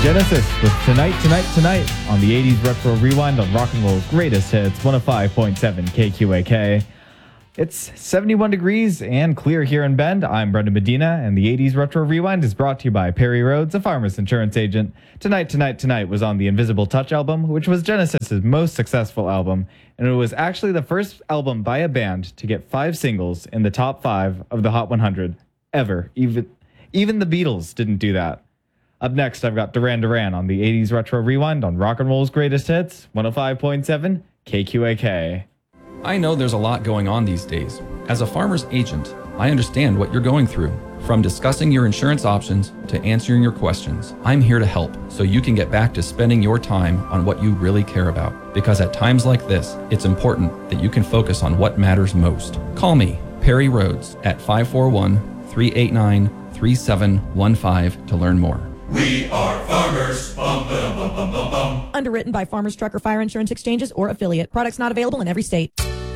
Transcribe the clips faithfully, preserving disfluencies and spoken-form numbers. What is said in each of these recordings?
Genesis with Tonight, Tonight, Tonight on the eighties Retro Rewind on Rock and Roll's Greatest Hits, one oh five point seven K Q A K. It's seventy-one degrees and clear here in Bend. I'm Brendan Medina, and the eighties Retro Rewind is brought to you by Perry Rhodes, a Farmers Insurance agent. Tonight, Tonight, Tonight was on the Invisible Touch album, which was Genesis's most successful album, and it was actually the first album by a band to get five singles in the top five of the Hot one hundred ever. Even, even the Beatles didn't do that. Up next, I've got Duran Duran on the eighties Retro Rewind on Rock and Roll's Greatest Hits, one oh five point seven K Q A K. I know there's a lot going on these days. As a farmer's agent, I understand what you're going through. From discussing your insurance options to answering your questions, I'm here to help so you can get back to spending your time on what you really care about. Because at times like this, it's important that you can focus on what matters most. Call me, Perry Rhodes, at five four one, three eight nine, three seven one five to learn more. We are farmers. Bum, bum, bum, bum, bum, bum. Underwritten by Farmers Truck or Fire Insurance Exchanges or affiliate. Products not available in every state.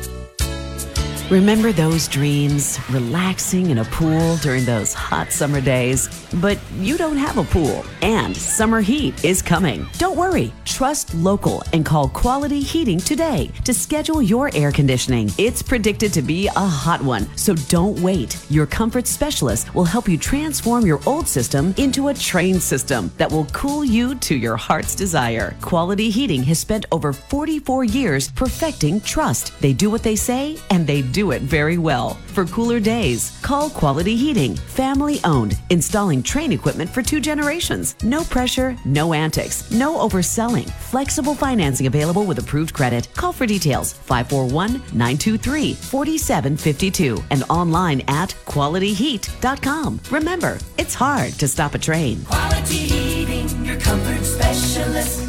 Remember those dreams? Relaxing in a pool during those hot summer days? But you don't have a pool, and summer heat is coming. Don't worry. Trust local and call Quality Heating today to schedule your air conditioning. It's predicted to be a hot one, so don't wait. Your comfort specialist will help you transform your old system into a trained system that will cool you to your heart's desire. Quality Heating has spent over forty-four years perfecting trust. They do what they say, and they do do it very well. For cooler days, call Quality Heating, family owned, installing Trane equipment for two generations. No pressure, no antics, no overselling. Flexible financing available with approved credit. Call for details, five four one, nine two three, four seven five two and online at quality heat dot com. Remember, it's hard to stop a train. Quality Heating, your comfort specialist.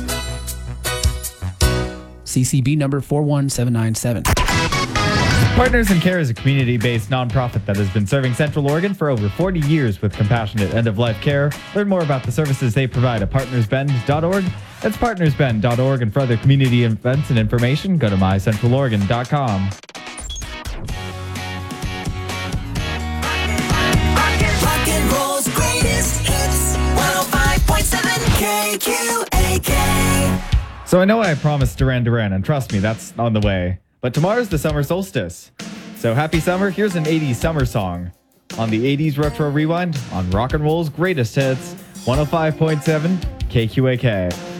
C C B number four one seven nine seven. Partners in Care is a community-based nonprofit that has been serving Central Oregon for over forty years with compassionate end-of-life care. Learn more about the services they provide at partners bend dot org. That's partners bend dot org, and for other community events and information, go to my central oregon dot com. Rock and roll's greatest hits, one oh five point seven K Q A K. So I know I promised Duran Duran, and trust me, that's on the way. But tomorrow's the summer solstice. So happy summer. Here's an eighties summer song on the eighties Retro Rewind on Rock and Roll's Greatest Hits, one oh five point seven K Q A K.